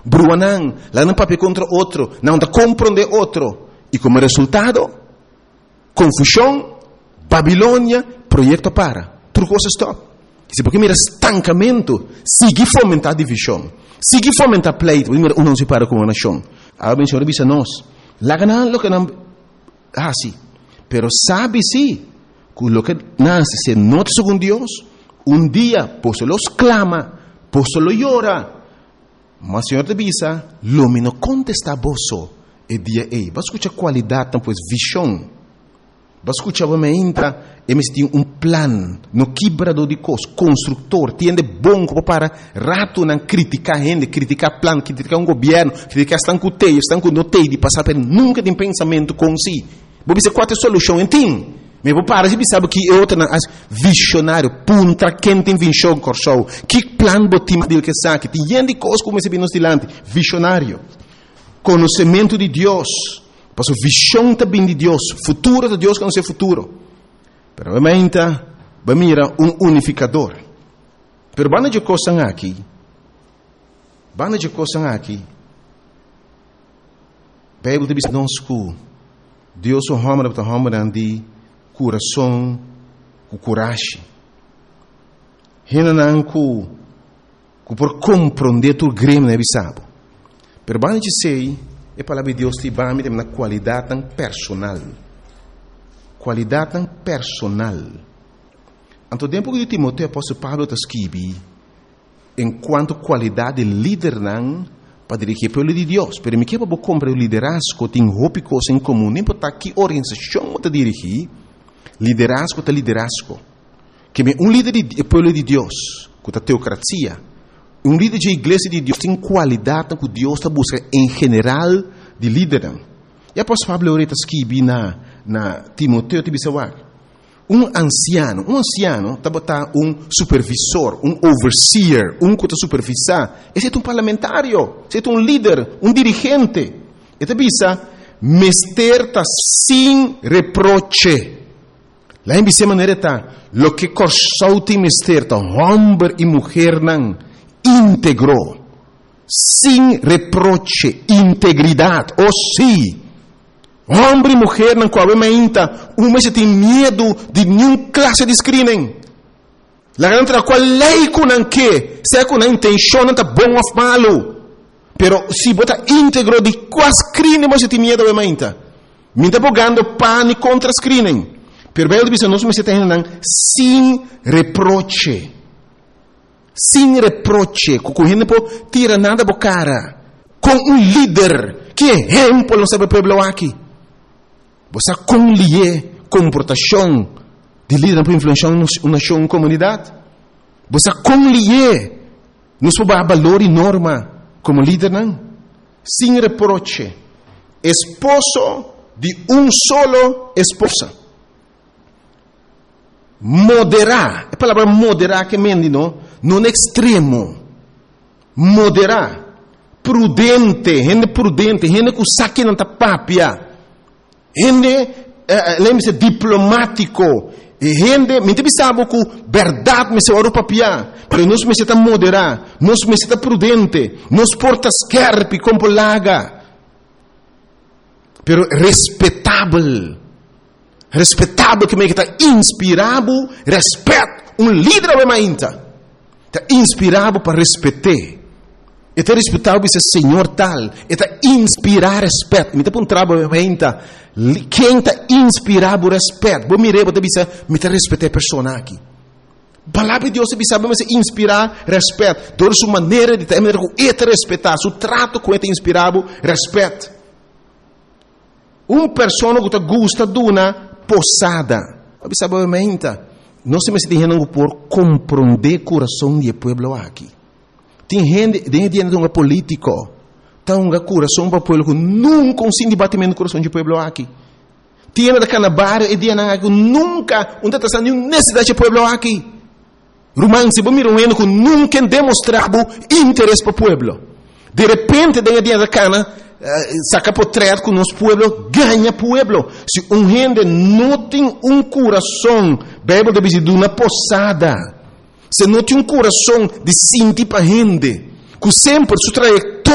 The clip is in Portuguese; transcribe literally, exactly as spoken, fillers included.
bruanan, lá não papel contra outro, não da compreender outro. E como resultado, confusão, Babilônia, projeto para. Por coisa stop. Se porque mira estancamento, sigue fomentar divisão, sigue fomentar pleito, mira um não se para como nação. A bem senhor bisa nós, lá ganan lo que não, ah sim, pero sabe sim, que lo que nace se nota según Dios, um dia, por solo clama, por solo llora, mas senhor de bisa, lo me no contesta boso, e dia ei, vas escuchar qualidade, pues visão. Vas escuchar me entra, eles têm um plan, no quebrador de coisas, construtor, tiende bom para rato não criticar gente, criticar plan, criticar um governo, criticar estão com teio, estão com notei de passar por nunca tem pensamento com si. Vou dizer qual é a solução, entende? Mas vou parar, você sabe que é outra visionário, punta, quem tem visão, corso, que plan botim dele que sabe, tem gente de coisas como esse bem nos dilante, visionário, conhecimento de Deus. Porque a visão também de Deus, futuro de Deus que não é futuro. Pero obviamente, vai mirar um unificador. Pero bana de coisa aqui, bana de coisa aqui, a Bíblia diz nós que Deus é um homem para homem de coração, com coragem. Renan que que por compreender tu grêmio é bisabo. Pero bana de sei a palavra de Deus te vai me na qualidade tão personal. Qualidade tão personal. Anto tempo que Timoteo apóstolo Paulo está escrevendo, enquanto qualidade de líder não para dirigir o povo de Deus. Pero me quebra para comprar o liderazgo, tem roupa coisa em comum. Nem para que organização está dirigir, liderazgo está liderazgo. Que um líder do povo de Deus, com a teocracia, um líder de igreja de Deus tem qualidade que Deus está buscando em geral de líder. E após Pablo Oreta escreve na, na Timoteo, um anciano, um anciano está botar um supervisor, um overseer, um que está supervisar. Esse é um parlamentário, esse é um líder, um dirigente. E está bisa, mester está sem reproche. Lá em bisa maneira está, lo que corsou tem mester está, homem e mulher não, íntegro, sem reproche, integridade, ou sim, homem e mulher não qual é ainda, uma se tem medo de nenhuma classe de screening. La garanta qual lei com não que, se com a intenção não está bom ou malo, pero se bota íntegro de qual screening você tem medo é ainda, me está bogando pânico contra screening, pero bem dizer nós me se tem não sem reproche. Sem reproche, com o gente não tira nada da cara, com um líder que exemplo não sabe o povo aqui. Você colhe comportação de líder para influenciar uma nação, uma comunidade. Você colhe nos valor e norma como líder não. Sem reproche, esposo de um solo esposa. Moderar, a palavra moderar que mendi não, não é extremo. Moderar, prudente, gente prudente, gente que saque não tá papia, gente, uh, lembre-se, diplomático, gente, me tem sabe que verdade me se ora papia, mas nós me se tá moderar, nós me se tá prudente, nós porta scarpe com polaga, pero respeitável. Respeitável que me está inspirado, respeito, um líder é ainda. Está inspirado para respeitar. Está respeitado para ser Senhor tal. Está inspirado respeito. Me está um trabalho ainda. Quem está inspirado por respeito? Vou mirar, vou dizer, me está respeitar a pessoa aqui. A palavra de Deus sabe me inspirar respeito. Toda sua maneira de estar, é respeitar. Seu trato com ele inspirado respeito. Uma pessoa que gosta de uma posada. Obviamente, nós temos que ter por compreender o coração do povo aqui. Tem gente, tem gente que é político, tem um coração para o povo que nunca consegue debatimento do coração do povo aqui. Tem gente que na e dia que nunca, não está nenhuma necessidade do povo aqui. Romance, vamos mirar um ano que nunca demonstrava interesse para o povo. De repente, tem dia da cana, saca portreto que o nosso povo ganha povo. Se um gente não tem um coração, Bíblia deve dizer de uma posada. Se não tem um coração de sentir para gente, que sempre sua